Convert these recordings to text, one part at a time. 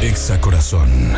Exa Corazón.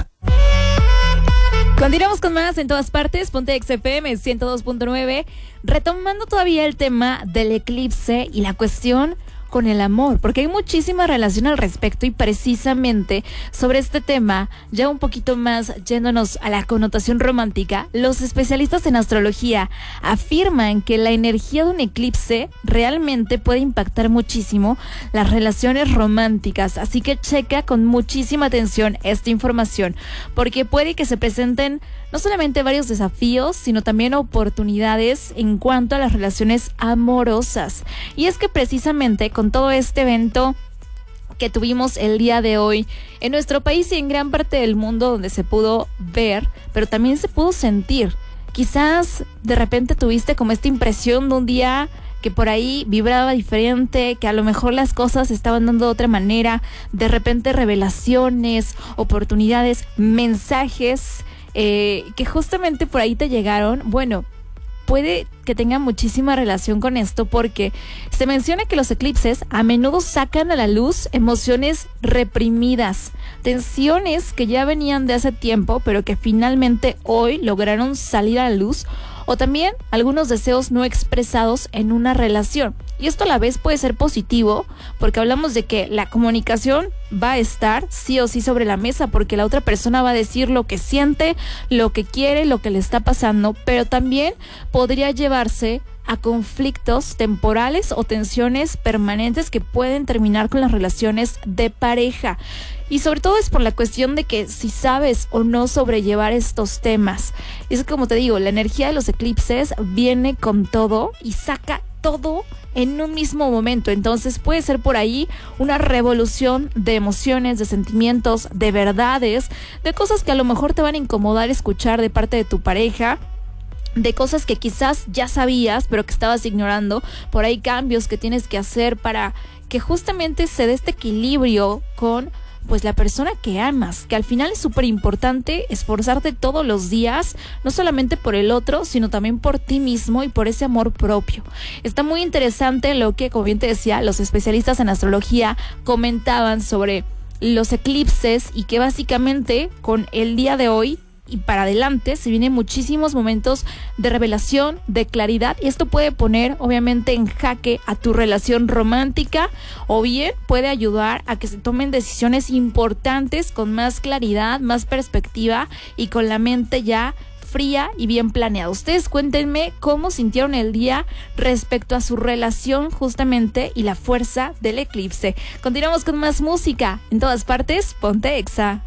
Continuamos con más en todas partes, Ponte Exa FM 102.9, retomando todavía el tema del eclipse y la cuestión con el amor, porque hay muchísima relación al respecto y precisamente sobre este tema, ya un poquito más yéndonos a la connotación romántica, los especialistas en astrología afirman que la energía de un eclipse realmente puede impactar muchísimo las relaciones románticas, así que checa con muchísima atención esta información, porque puede que se presenten no solamente varios desafíos, sino también oportunidades en cuanto a las relaciones amorosas. Y es que precisamente con todo este evento que tuvimos el día de hoy en nuestro país y en gran parte del mundo, donde se pudo ver, pero también se pudo sentir. Quizás de repente tuviste como esta impresión de un día que por ahí vibraba diferente, que a lo mejor las cosas estaban dando de otra manera, de repente revelaciones, oportunidades, mensajes que justamente por ahí te llegaron. Bueno, puede que tenga muchísima relación con esto porque se menciona que los eclipses a menudo sacan a la luz emociones reprimidas, tensiones que ya venían de hace tiempo, pero que finalmente hoy lograron salir a la luz, o también algunos deseos no expresados en una relación. Y esto a la vez puede ser positivo porque hablamos de que la comunicación va a estar sí o sí sobre la mesa, porque la otra persona va a decir lo que siente, lo que quiere, lo que le está pasando, pero también podría llevarse a conflictos temporales o tensiones permanentes que pueden terminar con las relaciones de pareja. Y sobre todo es por la cuestión de que si sabes o no sobrellevar estos temas. Es como te digo, la energía de los eclipses viene con todo y saca todo en un mismo momento. Entonces puede ser por ahí una revolución de emociones, de sentimientos, de verdades, de cosas que a lo mejor te van a incomodar escuchar de parte de tu pareja, de cosas que quizás ya sabías pero que estabas ignorando, por ahí cambios que tienes que hacer para que justamente se dé este equilibrio con pues la persona que amas, que al final es súper importante esforzarte todos los días, no solamente por el otro, sino también por ti mismo y por ese amor propio. Está muy interesante lo que, como bien te decía, los especialistas en astrología comentaban sobre los eclipses y que básicamente con el día de hoy y para adelante se vienen muchísimos momentos de revelación, de claridad, y esto puede poner obviamente en jaque a tu relación romántica, o bien puede ayudar a que se tomen decisiones importantes con más claridad, más perspectiva y con la mente ya fría y bien planeada. Ustedes cuéntenme cómo sintieron el día respecto a su relación justamente y la fuerza del eclipse. Continuamos con más música en todas partes, Ponte Exa.